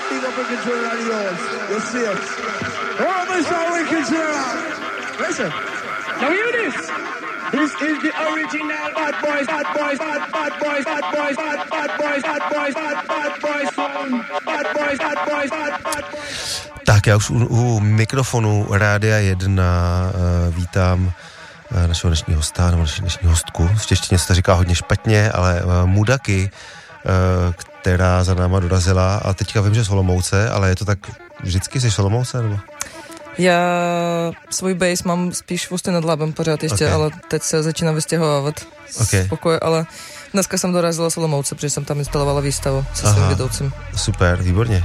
Big up Wicked Trinidad, you see it. Oh, Mr. Wicked Trinidad. Listen. Now hear this. This is the original bad boys, bad boys, bad boys, bad boys, bad boys, bad boys, bad boys song. Bad boys, bad boys, bad boys. Tak já už u mikrofonu Rádia 1 vítám našeho dnešního hosta, nebo dnešní hostku. V češtině se to říká hodně špatně, ale Mudaky, která za náma dorazila, a teďka vím, že z Olomouce, ale je to tak vždycky, jsi z Olomouce, nebo? Já svůj base mám spíš v Ústí nad Labem pořád ještě, ale teď se začínám vystěhovávat z pokoje, ale dneska jsem dorazila z Olomouce, protože jsem tam instalovala výstavu se svým vedoucím. Super, výborně.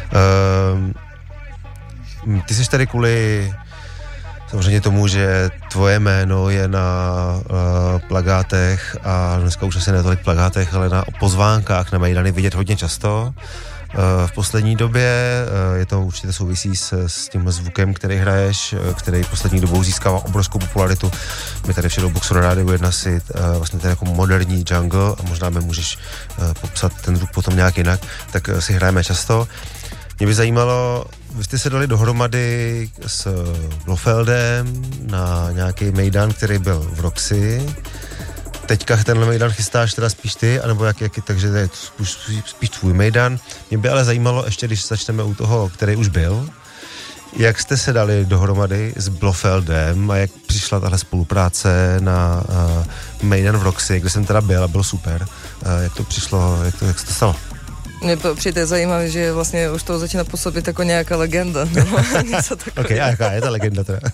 Ty jsi tady kvůli samozřejmě tomu, že tvoje jméno je na plakátech a dneska už asi ne tolik plakátech, ale na pozvánkách na Mejdany vidět hodně často. V poslední době je to určitě souvisí s tím zvukem, který hraješ, který poslední dobou získává obrovskou popularitu. My tady v Shadowboxu na Rádiu 1 si vlastně ten jako moderní jungle, a možná mi můžeš popsat ten zvuk potom nějak jinak, tak si hrajeme často. Mě by zajímalo, vy jste se dali dohromady s Blofeldem na nějaký mejdan, který byl v Roxy. Teďka tenhle mejdan chystáš teda spíš ty, anebo takže to je spíš tvůj mejdan. Mě by ale zajímalo, ještě když začneme u toho, který už byl, jak jste se dali dohromady s Blofeldem a jak přišla tahle spolupráce na mejdan v Roxy, kde jsem teda byl a byl super. Jak to přišlo, jak se to stalo? Mně přijde zajímavé, že vlastně už to začíná působit jako nějaká legenda. Nebo něco takového. Okay, a jaká je ta legenda teda?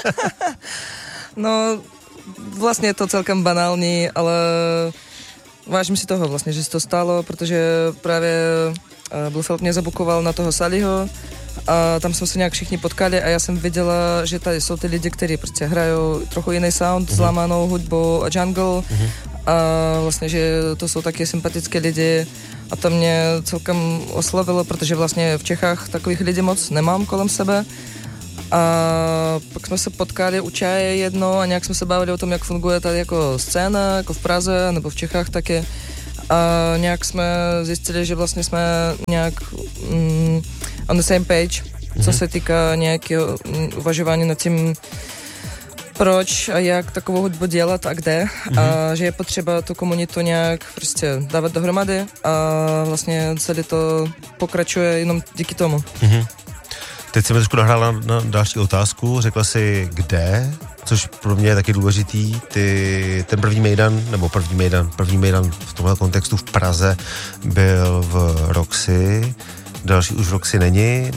No, vlastně je to celkem banální, ale vážím si toho vlastně, že se to stalo, protože právě Blofeld mě zabukoval na toho Sallyho a tam jsme se nějak všichni potkali a já jsem viděla, že tady jsou ty lidi, kteří prostě hrajou trochu jiný sound, zlámanou hudbu a jungle a vlastně, že to jsou taky sympatické lidi. A to mě celkem oslovilo, protože vlastně v Čechách takových lidí moc nemám kolem sebe. A pak jsme se potkali u čaje jedno a nějak jsme se bavili o tom, jak funguje tady jako scéna, jako v Praze nebo v Čechách taky. A nějak jsme zjistili, že vlastně jsme nějak on the same page, co se týká nějakého uvažování nad tím, proč a jak takovou hudbu dělat a kde a že je potřeba tu komunitu nějak prostě dávat dohromady a vlastně celé to pokračuje jenom díky tomu. Teď jsem trošku nahrála na další otázku, řekla si kde, což pro mě je taky důležitý, ten první mejdan v tomhle kontextu v Praze byl v Roxy, další už v Roxy není,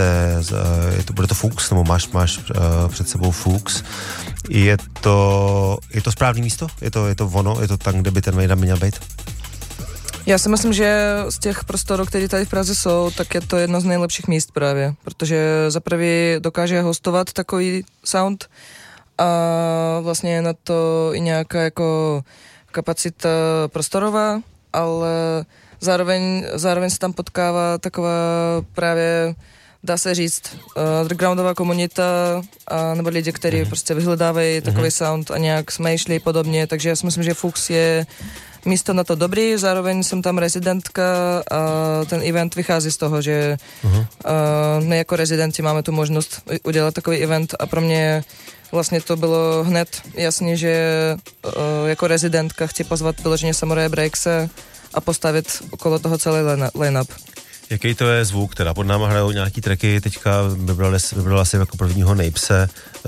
bude to Fux, nebo máš před sebou Fux. Je to správný místo? Je to ono? Je to tam, kde by ten mejdan měl být? Já si myslím, že z těch prostorů, které tady v Praze jsou, tak je to jedno z nejlepších míst právě, protože za prvý dokáže hostovat takový sound a vlastně na to i nějaká jako kapacita prostorová, ale zároveň se tam potkává taková právě, dá se říct, undergroundová komunita nebo lidi, kteří prostě vyhledávají takový sound a nějak smýšlí podobně, takže já si myslím, že Fux je místo na to dobrý, zároveň jsem tam rezidentka a ten event vychází z toho, že my jako rezidenti máme tu možnost udělat takový event a pro mě vlastně to bylo hned jasně, že jako rezidentka chci pozvat vyloženě Samurai Breakse a postavit okolo toho celý line-up. Jaký to je zvuk? Teda pod náma hrajou nějaký tracky, teďka vybrala si jako prvního Napse.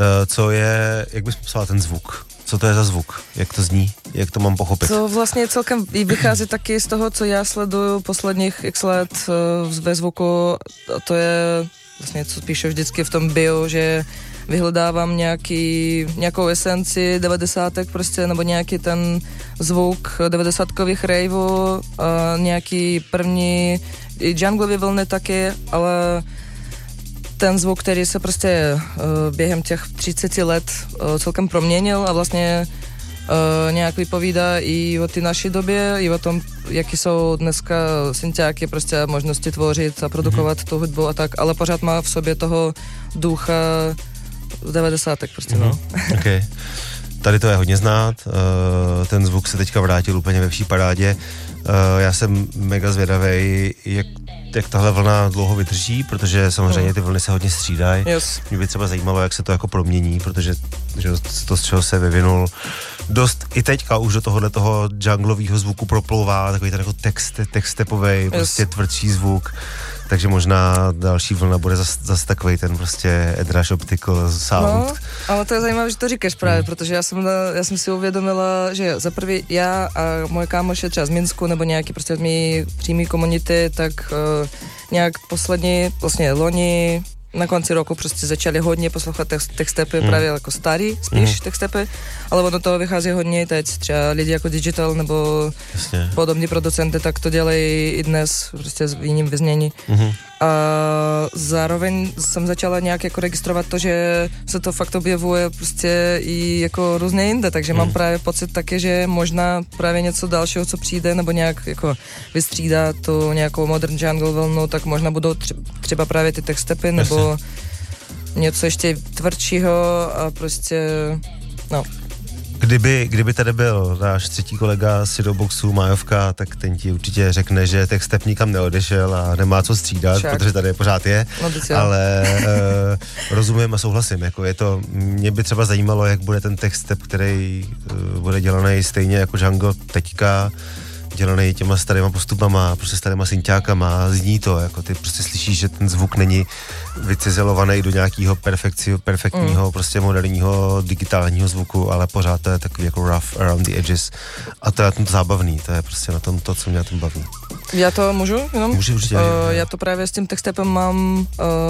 Jak bys popsala ten zvuk? Co to je za zvuk? Jak to zní? Jak to mám pochopit? To vlastně celkem vychází taky z toho, co já sleduju posledních x let ve zvuku. A to je vlastně, co píšu vždycky v tom bio, že vyhledávám nějakou esenci 90. prostě, nebo nějaký ten zvuk 90-kových raveů, nějaký první junglový vlny taky, ale ten zvuk, který se prostě během těch 30 let celkem proměnil a vlastně nějak vypovídá i o té naší době, i o tom, jaký jsou dneska synťáky, prostě možnosti tvořit a produkovat tu hudbu a tak, ale pořád má v sobě toho ducha 90. prostě, no. Okay. Tady to je hodně znát, ten zvuk se teďka vrátil úplně ve vší parádě. Já jsem mega zvědavej, jak jak tahle vlna dlouho vydrží, protože samozřejmě ty vlny se hodně střídají. Yes. Mě by třeba zajímalo, jak se to jako promění, protože že to, z čeho se vyvinul dost i teďka už do toho junglového zvuku proplouvá takový ten jako textepovej, prostě tvrdší zvuk. Takže možná další vlna bude zase takovej ten prostě Edrush Optical sound. No, ale to je zajímavé, že to říkáš právě, protože já jsem si uvědomila, že za prvý já a moje kámoše třeba z Minsku nebo nějaký prostě od mý přímý komunity, tak nějak poslední, vlastně loni, na konci roku prostě začali hodně poslouchat textepy, právě jako starý spíš textepy, ale ono toho vychází hodně teď, třeba lidi jako Digital nebo podobní producenty, tak to dělají i dnes prostě v jiném vyznění. A zároveň jsem začala nějak jako registrovat to, že se to fakt objevuje prostě i jako různě jinde, takže mám právě pocit taky, že možná právě něco dalšího, co přijde, nebo nějak jako vystřídá tu nějakou modern jungle vlnu, tak možná budou třeba právě ty textepy, nebo něco ještě tvrdšího a prostě, no. Kdyby tady byl náš třetí kolega z Shadowboxu, Májovka, tak ten ti určitě řekne, že textep nikam neodešel a nemá co střídat, protože tady pořád je, ale rozumím a souhlasím, jako je to, mě by třeba zajímalo, jak bude ten textep, který bude dělaný stejně jako Jungle teďka, dělaný těma starýma postupama, prostě starýma synťákama, zní to, jako ty prostě slyšíš, že ten zvuk není vycizelovaný do nějakého perfektního, prostě moderního digitálního zvuku, ale pořád to je takový jako rough around the edges a to je na tom zábavný, to je prostě na tom to, co mě na tom baví. Já to můžu jenom? Můžu určitě. Já to právě s tím textepem mám...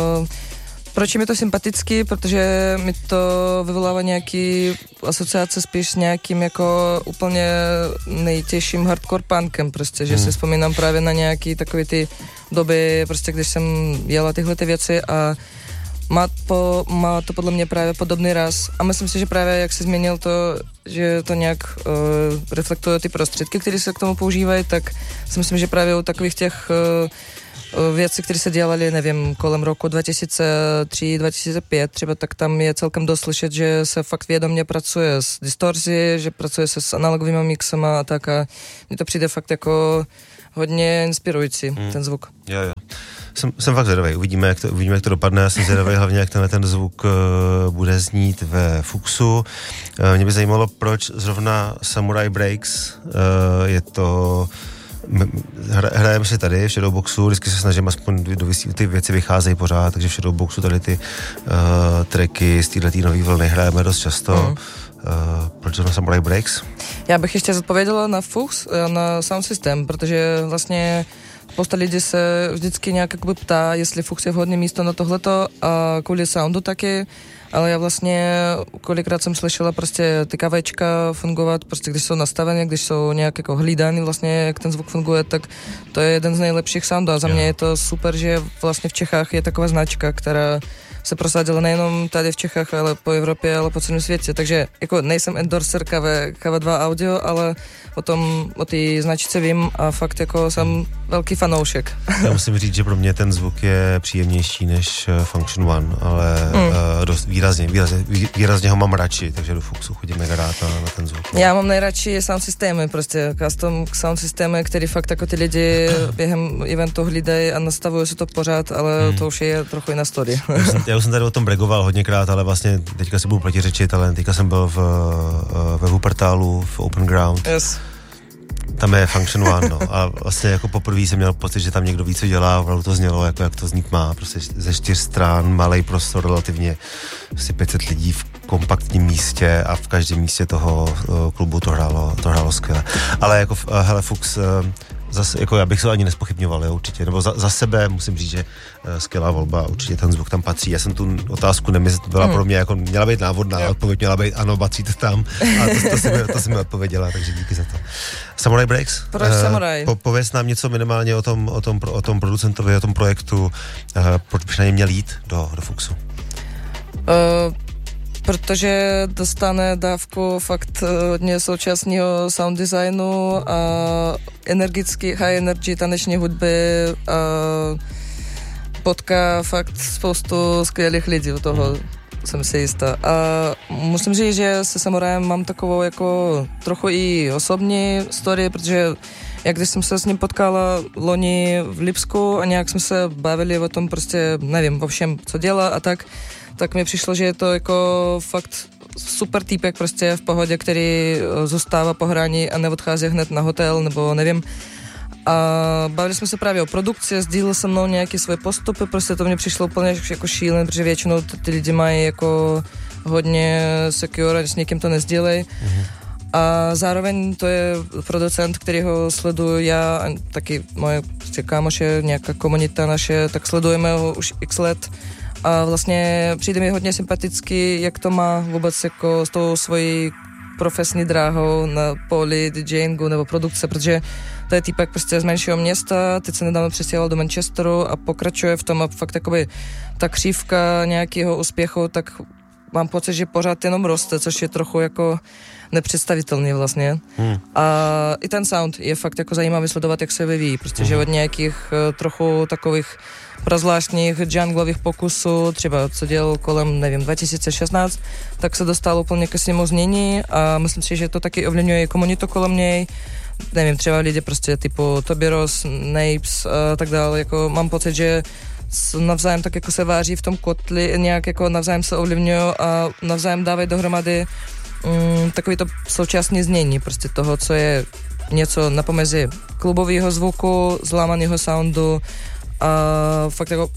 Proč je mi to sympatický? Protože mi to vyvolává nějaký asociace spíš s nějakým jako úplně nejtěžším hardcore punkem prostě, že si vzpomínám právě na nějaký takový ty doby, prostě když jsem jela tyhle ty věci a má to podle mě právě podobný raz a myslím si, že právě jak jsi změnil to, že to nějak reflektuje ty prostředky, které se k tomu používají, tak si myslím, že právě u takových těch věci, které se dělaly, nevím, kolem roku 2003-2005 třeba, tak tam je celkem dost slyšet, že se fakt vědomě pracuje s distorzí, že pracuje se s analogovými mixama a tak a mně to přijde fakt jako hodně inspirující, ten zvuk. Jo. Jsem fakt zvědavý, uvidíme, jak to dopadne, já jsem zvědavý hlavně, jak ten zvuk bude znít ve Fuxu. Mě by zajímalo, proč zrovna Samurai Breaks je to... Hrajeme si tady v Shadowboxu, vždycky se snažím aspoň ty věci vycházejí pořád, takže v Shadowboxu tady ty tracky z této nový vlny hrajeme dost často. Proč na Samurai Breaks? Já bych ještě zodpověděla na Fux, na sound system, protože vlastně spousta lidí se vždycky nějak jakoby ptá, jestli Fux je vhodné místo na tohleto a kvůli soundu taky, ale já vlastně kolikrát jsem slyšela prostě ty kavečka fungovat, prostě když jsou nastavené, když jsou nějak jako hlídány vlastně, jak ten zvuk funguje, tak to je jeden z nejlepších soundů a za mě je to super, že vlastně v Čechách je taková značka, která se prosadila nejenom tady v Čechách, ale po Evropě, ale po celém světě. Takže jako nejsem endorser KV2 Audio, ale o té značce vím a fakt jako jsem velký fanoušek. Já musím říct, že pro mě ten zvuk je příjemnější než Function One, ale dost výrazně ho mám radši, takže do Fuxu chodím mega rád na ten zvuk. Já mám nejradši sound systémy, prostě custom sound systémy, který fakt jako ty lidi během eventu hlídají a nastavují se to pořád, ale to už je trochu jiná story. Já už jsem tady o tom bregoval hodněkrát, ale vlastně teďka si budu protiřečit, ale teďka jsem byl ve Wuppertalu, v Open Ground. Yes. Tam je Function One, no. A vlastně jako poprvé jsem měl pocit, že tam někdo ví, co dělá, opravdu to znělo, jako jak to znít má, prostě ze 4 stran, malej prostor relativně, prostě 500 lidí v kompaktním místě a v každém místě toho klubu to hrálo skvěle. Ale jako, hele, Fux, zase, jako já bych se ani nespochybňoval, jo, určitě, nebo za sebe musím říct, že skvělá volba, určitě ten zvuk tam patří. Já jsem tu otázku nemyslel, to byla pro mě jako, měla být návodná, odpověď měla být ano, patří to tam a to si mi odpověděla, takže díky za to. Samurai Breaks? Proč Samurai? Pověz nám něco minimálně o tom producentovi, o tom projektu, proč bych na něj měl jít do Fuxu? Protože dostane dávku fakt hodně současného sound designu a energický high energy taneční hudby a potká fakt spoustu skvělých lidí u toho, jsem si jistá. A musím říct, že se Samurajem mám takovou jako trochu i osobní story, protože Já když jsem se s ním potkala loni v Lipsku a nějak jsme se bavili o tom prostě, nevím, o všem, co dělá a tak mi přišlo, že je to jako fakt super týpek prostě v pohodě, který zůstává po hraní a neodchází hned na hotel, nebo nevím. A bavili jsme se právě o produkci, sdílel se mnou nějaké své postupy, prostě to mně přišlo úplně jako šílené, protože většinou ty lidi mají jako hodně secure, s někým to nezdílej. A zároveň to je producent, kterýho sleduju já a taky moje kámoše, nějaká komunita naše, tak sledujeme ho už x let. A vlastně přijde mi hodně sympatický, jak to má vůbec jako s tou svojí profesní dráhou na poli DJingu nebo produkce, protože to je týpek prostě z menšího města, teď se nedávno přestěhoval do Manchesteru a pokračuje v tom a fakt jakoby ta křívka nějakého úspěchu, tak mám pocit, že pořád jenom roste, což je trochu jako nepředstavitelný vlastně. A i ten sound je fakt jako zajímavý sledovat, jak se vyvíjí, prostě, že od nějakých trochu takových prazvláštních junglových pokusů, třeba co dělal kolem, nevím, 2016, tak se dostal úplně ke svému znění a myslím si, že to taky ovlivňuje i komunitu kolem něj. Nevím, třeba lidi prostě typu Toby Ross, Napes a tak dále, jako mám pocit, že navzájem tak jako se váří v tom kotli, nějak jako navzájem se ovlivňují a navzájem dávají dohromady takový to současné znění prostě toho, co je něco na pomezi klubového zvuku, zlámaného soundu a fakt jako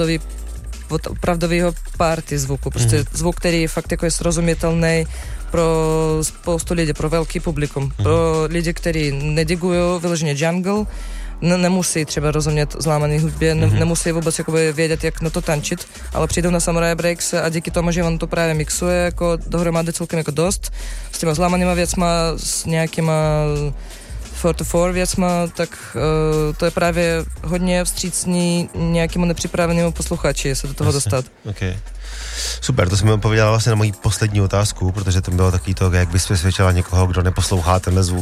opravdového party zvuku, prostě zvuk, který fakt jako je srozumitelný pro spoustu lidí, pro velký publikum, pro lidi, kteří nedigují vyloženě jungle, nemusí třeba rozumět zlámaný hudbě, nemusí vůbec jakoby vědět, jak na to tančit, ale přijdou na Samurai Breaks a díky tomu, že on to právě mixuje jako dohromady celkem jako dost, s těma zlámanýma věcma, s nějakýma 4-4 věcma, tak to je právě hodně vstřícný nějakému nepřipravenému posluchači se do toho dostat. Okay. Super, to jsem mi odpověděla vlastně na moji poslední otázku, protože to bylo takový to, jak bys přesvědčila někoho, kdo neposlouchá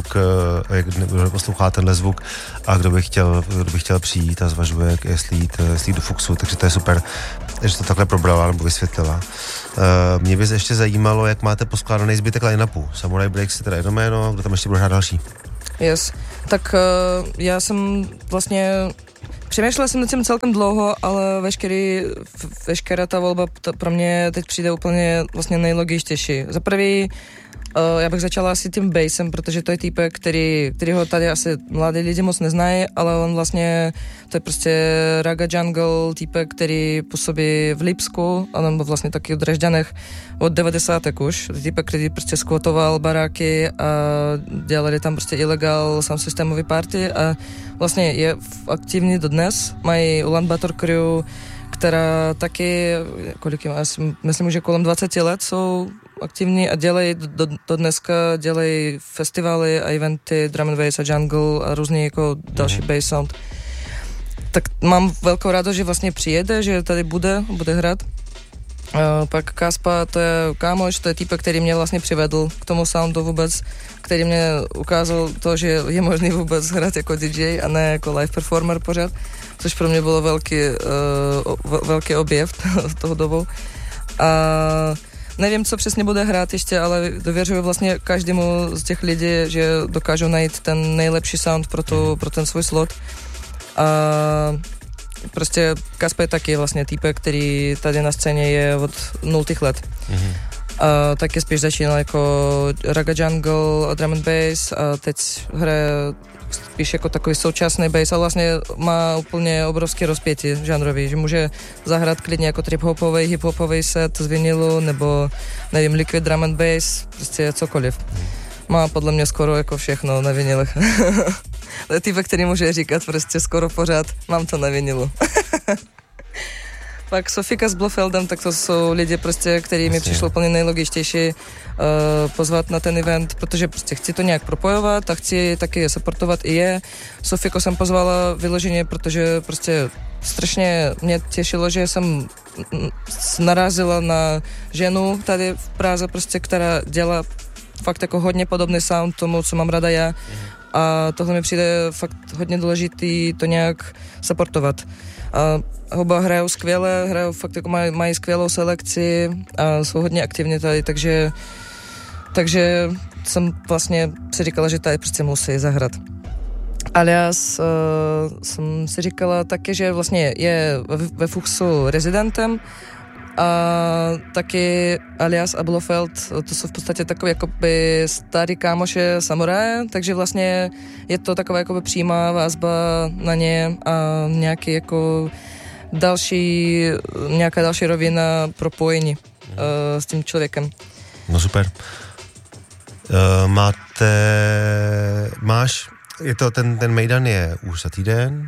tenhle zvuk, a kdo by chtěl přijít a zvažuje, jestli jít do Fuxu, takže to je super, že to takhle probrala nebo vysvětlila. Mě by ještě zajímalo, jak máte poskládaný zbytek line-upu. Samurai Breaks je teda jedno jméno, kdo tam ještě bude hrát další? Yes, tak já jsem vlastně přemýšlela jsem nad tím celkem dlouho, ale veškerá ta volba pro mě teď přijde úplně vlastně nejlogičtější. Za prvý, já bych začala asi tím bassem, protože to je týpek, kterýho tady asi mladí lidi moc neznají, ale on vlastně, to je prostě raga jungle týpek, který působí v Lipsku, a on byl vlastně taky v Drážďanech od 90. už. Týpek, který prostě skvotoval baráky a dělali tam prostě ilegál sound systémový party a vlastně je aktivní dodnes. Mají Ulaanbaatar crew, která taky, kolik jim, myslím, že kolem 20 let jsou aktivní a dělají do dneska dělají festivaly a eventy, drum and bass a jungle a různý jako další bass sound. Tak mám velkou radost, že vlastně přijede, že tady bude hrát. Pak Kaspa, to je kámoš, to je týpek, který mě vlastně přivedl k tomu soundu vůbec, který mě ukázal to, že je možný vůbec hrát jako DJ a ne jako live performer pořád, což pro mě bylo velký objev toho dobu. A nevím, co přesně bude hrát ještě, ale dověřuji vlastně každému z těch lidí, že dokážou najít ten nejlepší sound pro ten svůj slot. A prostě Kaspa je taky vlastně týpek, který tady na scéně je od 0 let. A taky spíš začínal jako raga jungle a drum and bass a teď hraje spíš jako takový současný bass, ale vlastně má úplně obrovský rozpětí žánrový, že může zahrát klidně jako trip-hopový, hip-hopový set z vinilu, nebo nevím, liquid drum and bass, prostě cokoliv. Má podle mě skoro jako všechno na vinilech. To je týpek, který může říkat prostě skoro pořád, mám to na vinilu. Pak Sofika s Blofeldem, tak to jsou lidi prostě, který mi přišlo úplně nejlogičtější pozvat na ten event, protože prostě chci to nějak propojovat a chci taky je supportovat i je. Sofiko jsem pozvala vyloženě, protože prostě strašně mě těšilo, že jsem narazila na ženu tady v Praze, prostě, která dělá fakt jako hodně podobný sound tomu, co mám ráda já. A tohle mi přijde fakt hodně důležitý to nějak supportovat. A oba hrajou skvěle, fakt jako mají skvělou selekci a jsou hodně aktivní tady, takže jsem vlastně si říkala, že tady prostě musí zahrát. Alias jsem si říkala taky, že vlastně je ve Fuchsu rezidentem a taky Alias a Blofeld, to jsou v podstatě takové jakoby starý kámoše samuraje, takže vlastně je to taková jakoby přímá vazba na ně a nějaký jako nějaká další rovina propojení s tím člověkem. No super. Je to ten Mejdan je už za týden.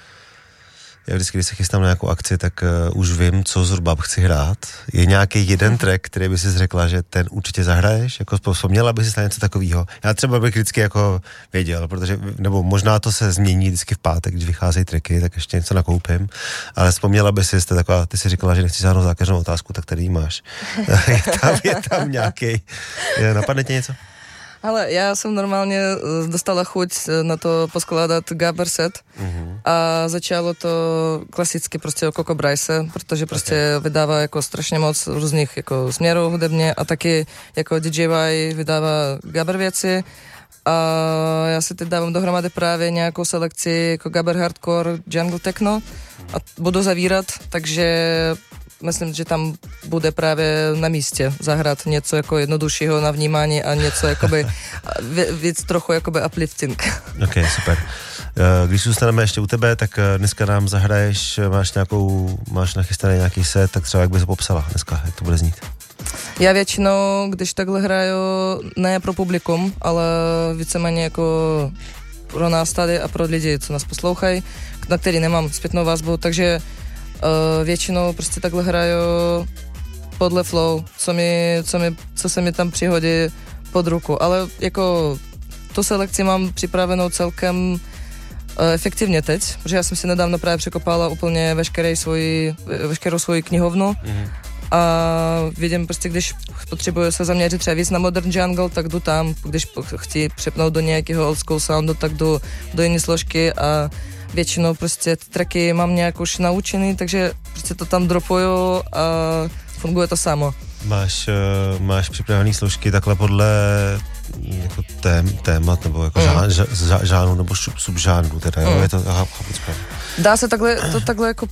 Já vždycky, když se chystám na nějakou akci, tak už vím, co zhruba chci hrát. Je nějaký jeden track, který by si řekla, že ten určitě zahraješ? Jako vzpomněla by si na něco takového? Já třeba bych vždycky jako věděl, protože, nebo možná to se změní vždycky v pátek, když vycházejí tracky, tak ještě něco nakoupím. Ale vzpomněla by si, ty si říkala, že nechci žádnou zákeřnou otázku, tak tady ji máš. je tam nějaký. Napadne tě něco? Ale já jsem normálně dostala chuť na to poskládat Gabber set a začalo to klasicky prostě o Coco Bryce, protože prostě vydává jako strašně moc různých jako směrů hudebně a taky jako DJY vydává Gabber věci a já si teď dávám dohromady právě nějakou selekci jako Gabber Hardcore, Jungle Techno a budu zavírat, takže myslím, že tam bude právě na místě zahrát něco jako jednoduššího na vnímání a něco jakoby víc trochu jakoby uplifting. Ok, super. Když zůstaneme ještě u tebe, tak dneska nám zahraješ, máš nachystaný nějaký set, tak třeba jak bys ho popsala dneska, jak to bude znít? Já většinou, když takhle hraju, ne pro publikum, ale víceméně jako pro nás tady a pro lidi, co nás poslouchají, na který nemám zpětnou vazbu, takže většinou prostě takhle hraju podle flow, co se mi tam přihodí pod ruku, ale jako tu selekci mám připravenou celkem efektivně teď, protože já jsem si nedávno právě překopala úplně veškerou svoji knihovnu a vidím prostě, když potřebuju se zaměřit třeba víc na modern jungle, tak jdu tam, když chci přepnout do nějakého old school soundu, tak jdu do jiné složky a většinou prostě ty tracky mám nějak už naučený, takže prostě to tam dropuju a funguje to samo. Máš připravený složky takhle podle jako témat nebo jako žánru nebo subžánru teda, jo? Je to, Dá se takhle jako